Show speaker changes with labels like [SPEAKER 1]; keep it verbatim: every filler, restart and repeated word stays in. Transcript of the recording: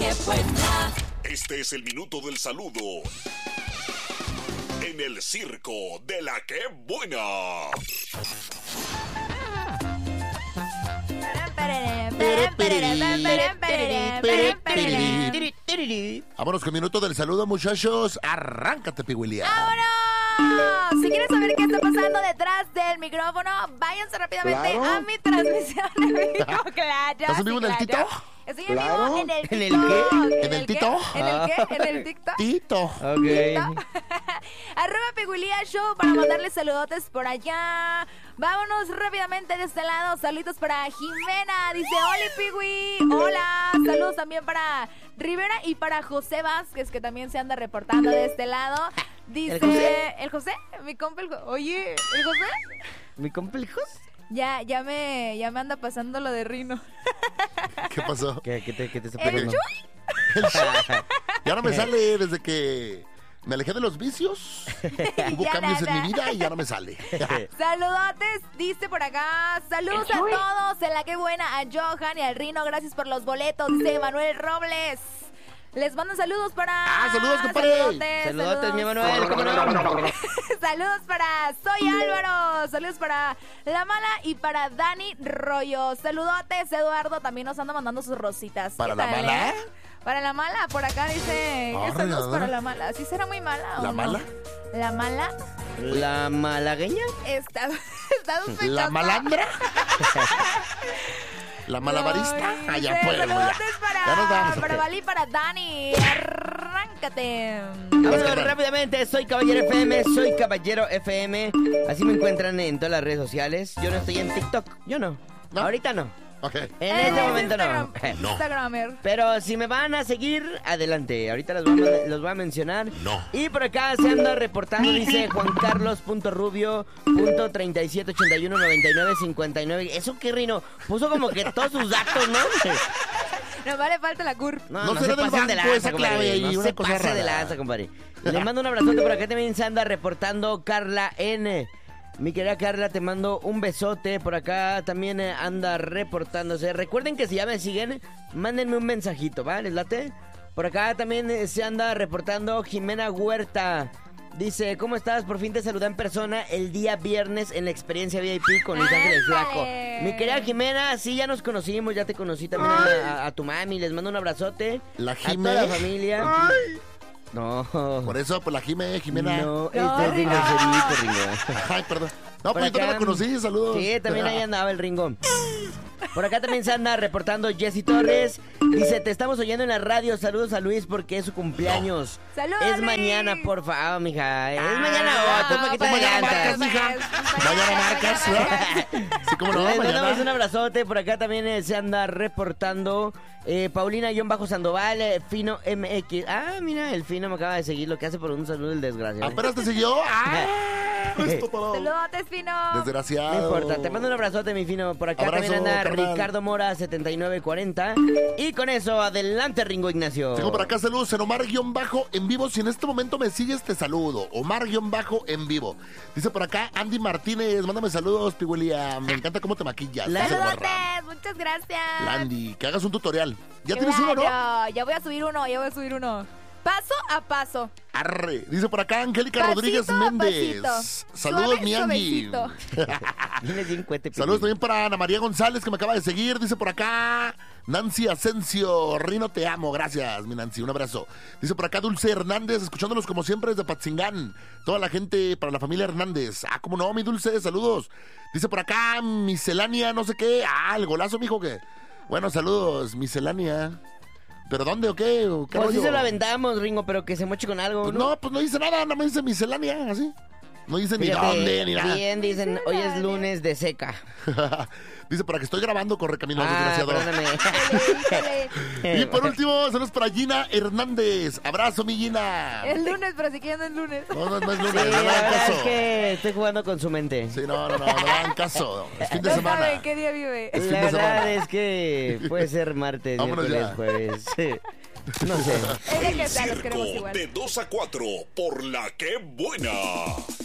[SPEAKER 1] que buena.
[SPEAKER 2] Este es el minuto del saludo en el circo de la que buena.
[SPEAKER 3] Vámonos con minuto del saludo, muchachos. Arráncate, Piguilia.
[SPEAKER 4] ¡Vámonos! Si quieren saber qué está pasando detrás del micrófono, váyanse rápidamente
[SPEAKER 5] ¿Claro?
[SPEAKER 4] a mi transmisión en vivo. Claro,
[SPEAKER 3] ¿Estás en vivo
[SPEAKER 4] sí,
[SPEAKER 3] en el
[SPEAKER 4] claro.
[SPEAKER 3] Tito?
[SPEAKER 4] Estoy en
[SPEAKER 5] ¿Claro?
[SPEAKER 4] vivo en el
[SPEAKER 3] ¿En el
[SPEAKER 4] TikTok.
[SPEAKER 3] qué? ¿En el
[SPEAKER 4] qué?
[SPEAKER 3] Tito?
[SPEAKER 4] ¿En el qué? ¿En el TikTok?
[SPEAKER 3] Tito.
[SPEAKER 6] Ok.
[SPEAKER 4] Arroba Piguilia Show para mandarles saludotes por allá. Vámonos rápidamente de este lado. Saludos para Jimena. Dice, hola Pigui. Hola. Saludos también para Rivera y para José Vázquez, que también se anda reportando de este lado. Dice,
[SPEAKER 6] ¿El José?
[SPEAKER 4] ¿el José? Mi compa, el Jo- Oye, ¿el José?
[SPEAKER 6] ¿Mi complejos?
[SPEAKER 4] Ya, ya me, ya me anda pasando lo de Rino.
[SPEAKER 3] ¿Qué pasó?
[SPEAKER 6] ¿Qué, qué te, qué te está
[SPEAKER 4] ¿El
[SPEAKER 6] pasando?
[SPEAKER 4] Chuy?
[SPEAKER 3] Ya no me sale desde que me alejé de los vicios. Hubo
[SPEAKER 4] Ya
[SPEAKER 3] cambios
[SPEAKER 4] nada.
[SPEAKER 3] en mi vida y ya no me sale.
[SPEAKER 4] Saludotes, dice por acá. Saludos a todos. En la que buena, a Johan y al Rino. Gracias por los boletos, dice Manuel Robles. Les mando saludos para.
[SPEAKER 3] Ah, saludos, compadre.
[SPEAKER 4] Saludotes,
[SPEAKER 6] Saludotes, mi Manuel, ¿cómo no?
[SPEAKER 4] Saludos para Soy Álvaro. Saludos para La Mala y para Dani Rollo. Saludotes, Eduardo. También nos anda mandando sus rositas.
[SPEAKER 3] ¿Para
[SPEAKER 4] ¿Qué
[SPEAKER 3] La
[SPEAKER 4] tal,
[SPEAKER 3] Mala?
[SPEAKER 4] eh? Para La Mala, por acá dice.
[SPEAKER 3] Ah,
[SPEAKER 4] Saludos
[SPEAKER 3] ¿no?
[SPEAKER 4] para La Mala. ¿Sí será muy mala o
[SPEAKER 3] ¿La
[SPEAKER 4] no?
[SPEAKER 3] Mala?
[SPEAKER 4] La Mala.
[SPEAKER 6] ¿La malagueña?
[SPEAKER 4] Está, está sospechosa.
[SPEAKER 3] ¿La malandra? ¿La malabarista?
[SPEAKER 4] Ay,
[SPEAKER 3] Ah, ya
[SPEAKER 4] dice,
[SPEAKER 3] pues, ya.
[SPEAKER 4] saludotes
[SPEAKER 3] Ya nos vamos.
[SPEAKER 4] para, para
[SPEAKER 3] ok.
[SPEAKER 4] Vali y para Dani. Arráncate.
[SPEAKER 6] Vámonos
[SPEAKER 3] carnal.
[SPEAKER 6] rápidamente, soy Caballero F M, soy Caballero F M. Así me encuentran en todas las redes sociales. Yo no estoy en TikTok, yo no.
[SPEAKER 3] ¿No?
[SPEAKER 6] Ahorita no.
[SPEAKER 3] Ok.
[SPEAKER 6] En
[SPEAKER 4] Eh,
[SPEAKER 6] este momento no.
[SPEAKER 4] Instagram-
[SPEAKER 3] No.
[SPEAKER 4] Instagramer.
[SPEAKER 6] Pero si me van a seguir, adelante. Ahorita los voy a, man- los voy a mencionar.
[SPEAKER 3] No.
[SPEAKER 6] Y por acá se anda reportando, dice juancarlos.rubio.treinta y siete ochenta y uno noventa y nueve cincuenta y nueve. ¿Eso qué, Rino? Puso como que todos sus datos, ¿no?
[SPEAKER 4] Nos vale falta la curva.
[SPEAKER 6] No,
[SPEAKER 3] No
[SPEAKER 6] no,
[SPEAKER 3] será
[SPEAKER 6] se
[SPEAKER 3] del
[SPEAKER 6] pasen de
[SPEAKER 3] banco
[SPEAKER 6] lanza,
[SPEAKER 3] esa
[SPEAKER 6] compadre.
[SPEAKER 3] clave ahí,
[SPEAKER 6] No
[SPEAKER 3] una
[SPEAKER 6] se
[SPEAKER 3] cosa
[SPEAKER 6] pase de
[SPEAKER 3] rara.
[SPEAKER 6] lanza, compadre. Le mando un abrazote. Por acá también se anda reportando Carla N. Mi querida Carla, te mando un besote. Por acá también eh, anda reportándose. Recuerden que si ya me siguen, mándenme un mensajito, ¿va? ¿Les late? Por acá también eh, se anda reportando Jimena Huerta. Dice, ¿cómo estás? Por fin te saludé en persona el día viernes en la experiencia V I P con Luis Ángel el Flaco.
[SPEAKER 4] ¡Ándale!
[SPEAKER 6] Mi querida Jimena, sí, ya nos conocimos, ya te conocí también a, a- a tu mami. Les mando un abrazote.
[SPEAKER 3] La
[SPEAKER 6] A
[SPEAKER 3] Jime.
[SPEAKER 6] toda la familia. No.
[SPEAKER 3] Por eso, pues la Jime, Jimena.
[SPEAKER 6] No,
[SPEAKER 4] No,
[SPEAKER 6] este es
[SPEAKER 4] Ringo.
[SPEAKER 6] Ringocerito, Ringo.
[SPEAKER 3] Ay, perdón. No,
[SPEAKER 6] Por
[SPEAKER 3] pues yo también
[SPEAKER 6] acá-
[SPEAKER 3] la conocí, saludos.
[SPEAKER 6] Sí, también ahí andaba el Ringo. Por acá también se anda reportando Jessy Torres. Dice, te estamos oyendo en la radio. Saludos a Luis porque es su cumpleaños.
[SPEAKER 4] ¡Saludos,
[SPEAKER 6] Es
[SPEAKER 4] Luis!
[SPEAKER 6] mañana, por favor, mija. Es
[SPEAKER 3] Ah,
[SPEAKER 6] mañana otro, ¿para qué te
[SPEAKER 3] pues mañana
[SPEAKER 6] adelantas?
[SPEAKER 3] marcas, mija. Mañana marcas, ¿verdad? Sí, cómo no,
[SPEAKER 6] Les mandamos un
[SPEAKER 3] mañana.
[SPEAKER 6] abrazote. Por acá también eh, se anda reportando eh, Paulina-Sandoval, eh, Fino M X. Ah, mira, el Fino me acaba de seguir. Lo que hace por un saludo el desgraciado.
[SPEAKER 3] ¿Apenas te siguió? ¡Ah! Esto todo.
[SPEAKER 4] Saludotes, Fino.
[SPEAKER 3] Desgraciado.
[SPEAKER 6] No importa, te mando un abrazote, mi Fino. Por acá
[SPEAKER 3] Abrazo,
[SPEAKER 6] también anda
[SPEAKER 3] carnal.
[SPEAKER 6] Ricardo Mora, setenta y nueve cuarenta. Y con eso, adelante, Ringo Ignacio.
[SPEAKER 3] Tengo por acá saludos en Omar-en vivo. Si en este momento me sigues, te saludo. Omar-en vivo. Dice por acá Andy Martínez. Mándame saludos, Piguelia. Me encanta cómo te maquillas.
[SPEAKER 6] La-
[SPEAKER 3] Dice el
[SPEAKER 4] Saludotes,
[SPEAKER 3] Barra.
[SPEAKER 4] muchas gracias.
[SPEAKER 3] Landy, que hagas un tutorial. ¿Ya tienes uno, no?
[SPEAKER 4] Claro, ya voy a subir uno, ya voy a subir uno. Paso a paso.
[SPEAKER 3] Arre. Dice por acá Angélica
[SPEAKER 4] Pasito
[SPEAKER 3] Rodríguez
[SPEAKER 4] a
[SPEAKER 3] Méndez.
[SPEAKER 4] pasito.
[SPEAKER 3] Saludos,
[SPEAKER 4] Suave,
[SPEAKER 3] mi Angie.
[SPEAKER 4] suavecito.
[SPEAKER 6] Tienes bien cuete,
[SPEAKER 3] Saludos
[SPEAKER 6] Piqui.
[SPEAKER 3] también para Ana María González, que me acaba de seguir. Dice por acá Nancy Asensio. Rino, te amo. Gracias, mi Nancy. Un abrazo. Dice por acá Dulce Hernández, escuchándonos como siempre desde Patzingán. Toda la gente para la familia Hernández. Ah, cómo no, mi Dulce. Saludos. Dice por acá Miscelánea, no sé qué. Ah, el golazo, mijo, que. Bueno, saludos, Miscelánea. ¿Pero dónde o qué? ¿O qué
[SPEAKER 6] Pues sí
[SPEAKER 3] rollo?
[SPEAKER 6] se lo aventamos, Ringo, pero que se moche con algo.
[SPEAKER 3] Pues no, pues no dice nada, nada más dice Miscelánea, así. No dice ni
[SPEAKER 6] Fíjate,
[SPEAKER 3] dónde, ni nada.
[SPEAKER 6] bien, dicen, hoy es lunes de seca.
[SPEAKER 3] Dice para que estoy grabando, corre camino,
[SPEAKER 6] Ah,
[SPEAKER 3] desgraciado.
[SPEAKER 6] perdóname.
[SPEAKER 4] Híjole.
[SPEAKER 3] Y por último, saludos para Gina Hernández. Abrazo, mi Gina.
[SPEAKER 4] Es lunes, pero si quieren es lunes.
[SPEAKER 3] No, no, no es lunes,
[SPEAKER 6] Sí,
[SPEAKER 3] no
[SPEAKER 6] la
[SPEAKER 3] le hagan
[SPEAKER 6] verdad
[SPEAKER 3] caso.
[SPEAKER 6] es que estoy jugando con su mente.
[SPEAKER 3] Sí, no, no, no, no le hagan caso. Es fin de
[SPEAKER 4] No
[SPEAKER 3] semana.
[SPEAKER 4] saben qué día vive.
[SPEAKER 3] Es fin
[SPEAKER 6] La
[SPEAKER 3] de
[SPEAKER 6] verdad
[SPEAKER 3] semana.
[SPEAKER 6] es que puede ser martes,
[SPEAKER 3] Vámonos
[SPEAKER 6] miércoles,
[SPEAKER 3] ya.
[SPEAKER 6] jueves. Sí. No sé.
[SPEAKER 4] Es de que sea, los
[SPEAKER 2] Circo
[SPEAKER 4] queremos igual.
[SPEAKER 2] de dos a cuatro por la que buena.